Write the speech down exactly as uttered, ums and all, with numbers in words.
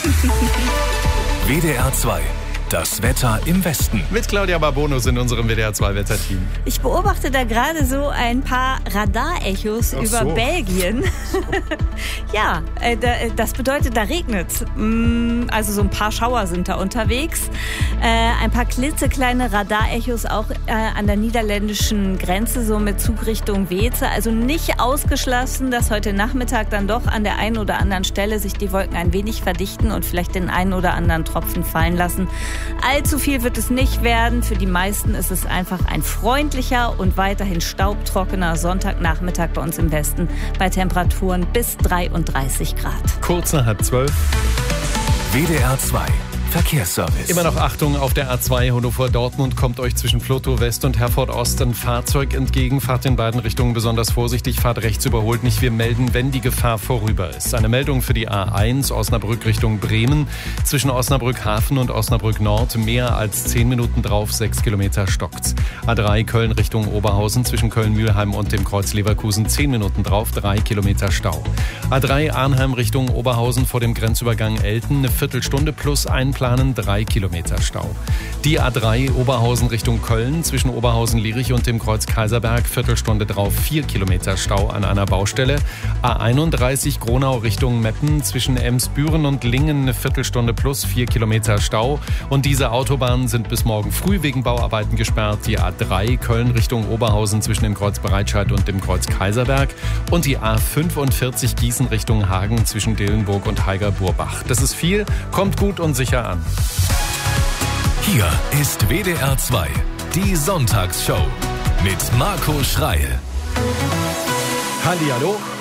W D R zwei. Das Wetter im Westen. Mit Claudia Barbonus in unserem W D R zwei Wetterteam. Ich beobachte da gerade so ein paar Radarechos Ach über so. Belgien. Ja, äh, da, das bedeutet, da regnet's. Mm, also so ein paar Schauer sind da unterwegs. Äh, ein paar klitzekleine Radarechos auch äh, an der niederländischen Grenze, so mit Zugrichtung Weeze. Also nicht ausgeschlossen, dass heute Nachmittag dann doch an der einen oder anderen Stelle sich die Wolken ein wenig verdichten und vielleicht den einen oder anderen Tropfen fallen lassen. Allzu viel wird es nicht werden. Für die meisten ist es einfach ein freundlicher und weiterhin staubtrockener Sonntagnachmittag bei uns im Westen bei Temperaturen bis dreiunddreißig Grad. Kurz nach halb zwölf. W D R zwei. Verkehrsservice. Immer noch Achtung auf der A zwei Hannover-Dortmund kommt euch zwischen Flotow West und Herford Ost ein Fahrzeug entgegen. Fahrt in beiden Richtungen besonders vorsichtig, fahrt rechts, überholt nicht. Wir melden, wenn die Gefahr vorüber ist. Eine Meldung für die A eins Osnabrück Richtung Bremen. Zwischen Osnabrück Hafen und Osnabrück Nord mehr als zehn Minuten drauf, sechs Kilometer stockt's. A drei Köln Richtung Oberhausen zwischen Köln-Mühlheim und dem Kreuz Leverkusen zehn Minuten drauf, drei Kilometer Stau. A drei Arnheim Richtung Oberhausen vor dem Grenzübergang Elten eine Viertelstunde plus einplanen, drei Kilometer Stau. Die A drei Oberhausen Richtung Köln zwischen Oberhausen-Lierich und dem Kreuz Kaiserberg Viertelstunde drauf, vier Kilometer Stau an einer Baustelle. A einunddreißig Gronau Richtung Meppen zwischen Emsbüren und Lingen eine Viertelstunde plus, vier Kilometer Stau. Und diese Autobahnen sind bis morgen früh wegen Bauarbeiten gesperrt. Die A drei Köln Richtung Oberhausen zwischen dem Kreuz Bereitscheid und dem Kreuz Kaiserberg. Und die A fünfundvierzig Gießen Richtung Hagen zwischen Dillenburg und Heiger-Burbach. Das ist viel, kommt gut und sicher an. Hier ist W D R zwei. Die Sonntagsshow mit Marco Schreil. Hallihallo.